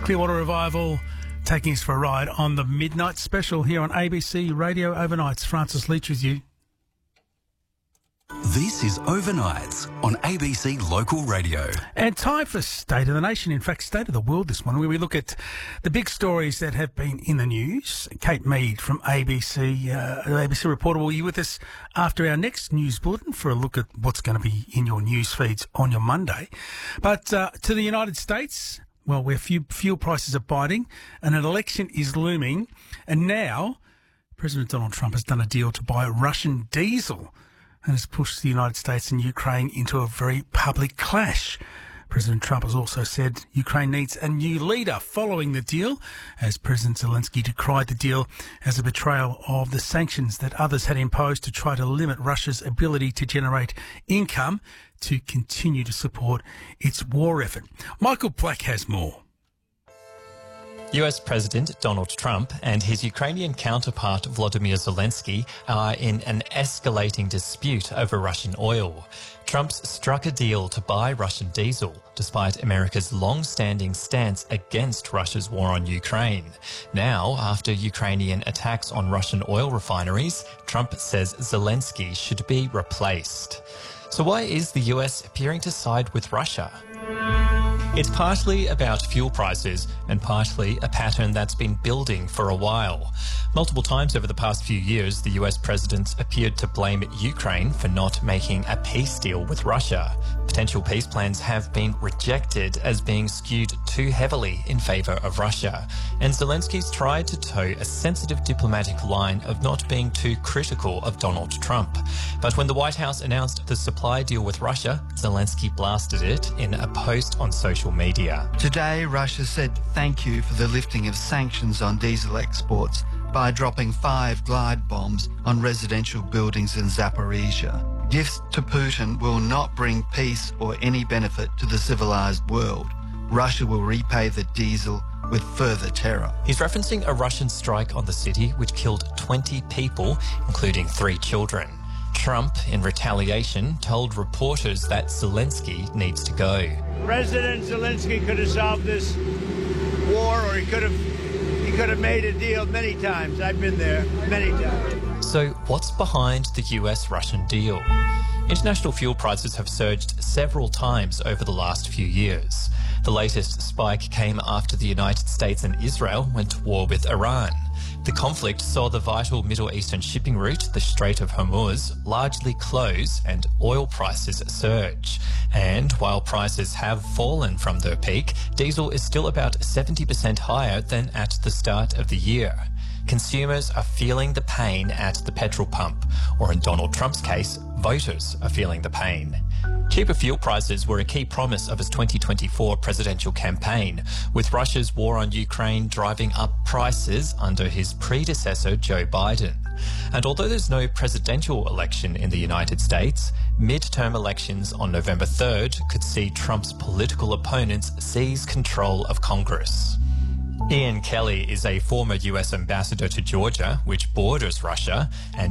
Clearwater Revival taking us for a ride on the Midnight Special here on ABC Radio Overnights. Francis Leach with you. This is Overnights on ABC Local Radio. And time for State of the Nation, in fact, State of the World this morning, where we look at the big stories that have been in the news. Kate Mead from ABC Reporter will be with us after our next news bulletin for a look at what's going to be in your news feeds on your Monday. But to the United States, well, where fuel prices are biting and an election is looming, and now President Donald Trump has done a deal to buy Russian diesel and has pushed the United States and Ukraine into a very public clash. President Trump has also said Ukraine needs a new leader following the deal, as President Zelensky decried the deal as a betrayal of the sanctions that others had imposed to try to limit Russia's ability to generate income to continue to support its war effort. Michael Black has more. US President Donald Trump and his Ukrainian counterpart Volodymyr Zelensky are in an escalating dispute over Russian oil. Trump's struck a deal to buy Russian diesel, despite America's long-standing stance against Russia's war on Ukraine. Now, after Ukrainian attacks on Russian oil refineries, Trump says Zelensky should be replaced. So why is the US appearing to side with Russia? It's partly about fuel prices and partly a pattern that's been building for a while. Multiple times over the past few years, the US president appeared to blame Ukraine for not making a peace deal with Russia. Potential peace plans have been rejected as being skewed too heavily in favour of Russia. And Zelensky's tried to toe a sensitive diplomatic line of not being too critical of Donald Trump. But when the White House announced the supply deal with Russia, Zelensky blasted it in a post on social media. Today, Russia said thank you for the lifting of sanctions on diesel exports by dropping 5 glide bombs on residential buildings in Zaporizhia. Gifts to Putin will not bring peace or any benefit to the civilized world. Russia will repay the diesel with further terror. He's referencing a Russian strike on the city which killed 20 people, including 3 children. Trump, in retaliation, told reporters that Zelensky needs to go. President Zelensky could have solved this war, or he could have made a deal many times. I've been there many times. So what's behind the US-Russian deal? International fuel prices have surged several times over the last few years. The latest spike came after the United States and Israel went to war with Iran. The conflict saw the vital Middle Eastern shipping route, the Strait of Hormuz, largely close and oil prices surge. And while prices have fallen from their peak, diesel is still about 70% higher than at the start of the year. Consumers are feeling the pain at the petrol pump, or in Donald Trump's case, voters are feeling the pain. Cheaper fuel prices were a key promise of his 2024 presidential campaign, with Russia's war on Ukraine driving up prices under his predecessor Joe Biden. And although there's no presidential election in the United States, midterm elections on November 3rd could see Trump's political opponents seize control of Congress. Ian Kelly is a former US ambassador to Georgia, which borders Russia, and